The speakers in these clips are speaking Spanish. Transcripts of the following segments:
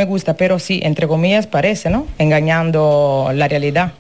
me gusta, pero sí, entre comillas parece, ¿no? Engañando la realidad.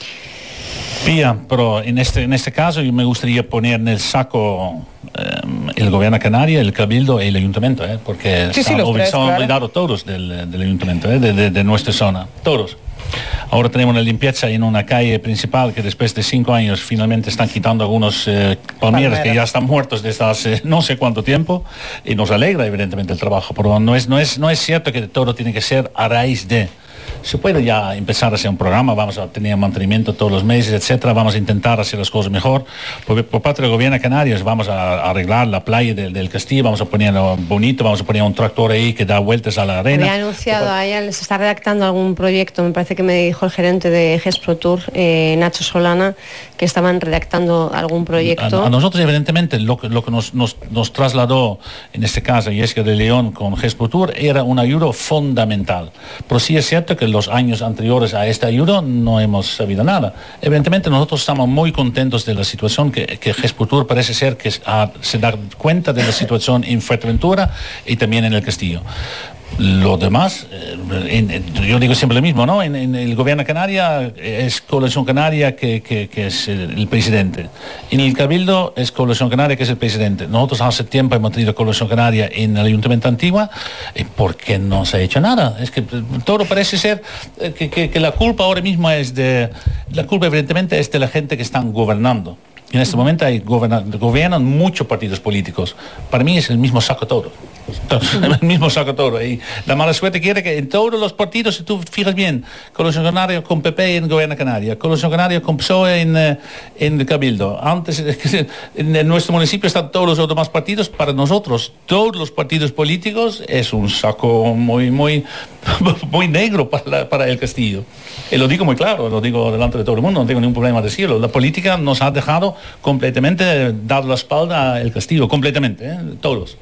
Pía, pero en este caso yo me gustaría poner en el saco el gobierno canario, el cabildo y el ayuntamiento, porque sí, se han olvidado todos del ayuntamiento, de nuestra zona, todos. Ahora tenemos una limpieza en una calle principal que después de 5 años finalmente están quitando algunos palmeras que ya están muertos desde hace no sé cuánto tiempo, y nos alegra evidentemente el trabajo, pero no es cierto que todo tiene que ser a raíz de. Se puede ya empezar a hacer un programa, vamos a tener mantenimiento todos los meses, etcétera, vamos a intentar hacer las cosas mejor. Por parte del gobierno de Canarias vamos a arreglar la playa del Castillo, vamos a ponerlo bonito, vamos a poner un tractor ahí que da vueltas a la arena. Había anunciado, allá les está redactando algún proyecto, me parece que me dijo el gerente de GESPROTUR, Nacho Solana, que estaban redactando algún proyecto. A nosotros evidentemente lo que nos trasladó en este caso Jessica de León con GESPROTUR era un ayuda fundamental, pero sí es cierto que los años anteriores a este ayuda no hemos sabido nada. Evidentemente nosotros estamos muy contentos de la situación que GESPROTUR parece ser que se da cuenta de la situación en Fuerteventura y también en el Castillo. Lo demás, yo digo siempre lo mismo, ¿no? En el gobierno de Canarias es Coalición Canaria que es el presidente. En el Cabildo es Coalición Canaria que es el presidente. Nosotros hace tiempo hemos tenido Coalición Canaria en el Ayuntamiento Antigua, ¿por qué no se ha hecho nada? Es que todo parece ser que la culpa ahora mismo la culpa evidentemente es de la gente que están gobernando. En este momento gobiernan muchos partidos políticos. Para mí es el mismo saco todo. El mismo saco todo. Y la mala suerte quiere que en todos los partidos, si tú fijas bien, Coalición Canaria con PP en Gobierno Canaria, Coalición Canaria con PSOE en el Cabildo. Antes, en nuestro municipio están todos los demás partidos. Para nosotros, todos los partidos políticos es un saco muy negro para el Castillo. Y lo digo muy claro, lo digo delante de todo el mundo, no tengo ningún problema de decirlo. La política nos ha dejado completamente dar la espalda al Castillo, completamente, todos.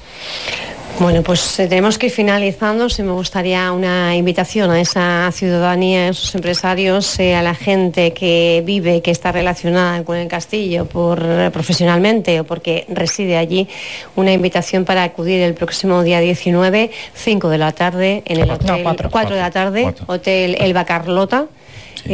Bueno, pues tenemos que ir finalizando. Sí, me gustaría una invitación a esa ciudadanía, a esos empresarios, a la gente que vive, que está relacionada con el Castillo profesionalmente o porque reside allí, una invitación para acudir el próximo día 19, 5 de la tarde, en el hotel, 4 de la tarde, Hotel Elba Carlota, sí.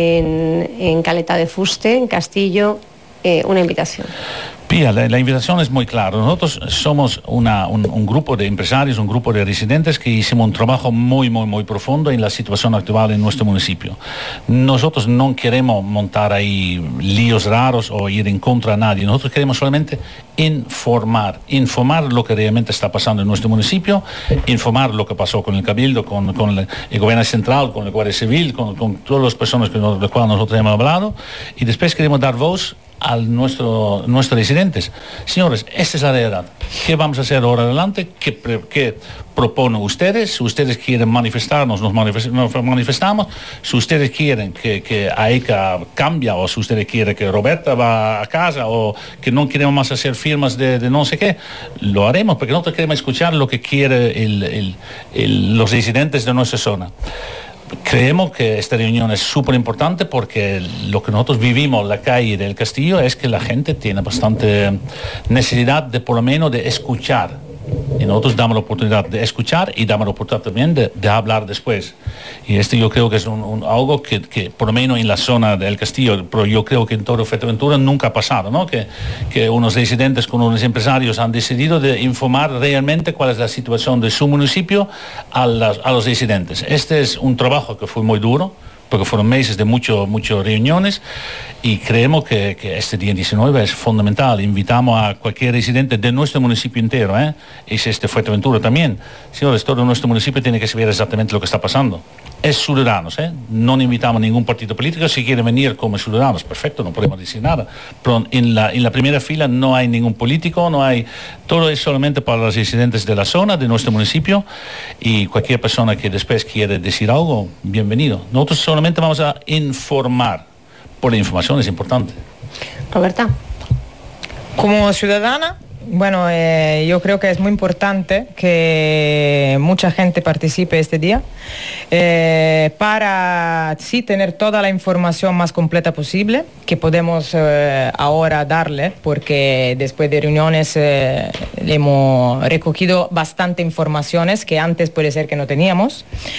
en Caleta de Fuste, en Castillo, una invitación. Pía, la invitación es muy clara. Nosotros somos un grupo de empresarios, un grupo de residentes que hicimos un trabajo muy profundo en la situación actual en nuestro municipio. Nosotros no queremos montar ahí líos raros o ir en contra de nadie. Nosotros queremos solamente informar lo que realmente está pasando en nuestro municipio, informar lo que pasó con el Cabildo, con el gobierno central, con el Guardia Civil, con todas las personas de las cuales nosotros hemos hablado, y después queremos dar voz a nuestros residentes. Señores, esta es la realidad. ¿Qué vamos a hacer ahora adelante? ¿Qué proponen ustedes? Si ustedes quieren manifestarnos, nos manifestamos. Si ustedes quieren que AECA cambie, o si ustedes quieren que Roberta va a casa, o que no queremos más hacer firmas de no sé qué, lo haremos, porque nosotros queremos escuchar lo que quieren los residentes de nuestra zona. Creemos que esta reunión es súper importante porque lo que nosotros vivimos en la calle del Castillo es que la gente tiene bastante necesidad de por lo menos de escuchar. Y nosotros damos la oportunidad de escuchar y damos la oportunidad también de hablar después. Y yo creo que es algo que por lo menos en la zona del Castillo, pero yo creo que en toda Fuerteventura nunca ha pasado, ¿no? Que unos residentes con unos empresarios han decidido de informar realmente cuál es la situación de su municipio a los residentes. Este es un trabajo que fue muy duro, porque fueron meses de muchas reuniones, y creemos que este día 19 es fundamental. Invitamos a cualquier residente de nuestro municipio entero, es Fuerteventura también. Señores, todo nuestro municipio tiene que saber exactamente lo que está pasando. Es ciudadanos, no invitamos a ningún partido político. Si quieren venir como ciudadanos, perfecto, no podemos decir nada. Pero en la primera fila no hay ningún político, todo es solamente para los residentes de la zona, de nuestro municipio, y cualquier persona que después quiere decir algo, bienvenido. Nosotros solamente vamos a informar, por la información es importante. Roberta. Como ciudadana, bueno, yo creo que es muy importante que mucha gente participe este día para sí tener toda la información más completa posible que podemos ahora darle, porque después de reuniones hemos recogido bastante informaciones que antes puede ser que no teníamos.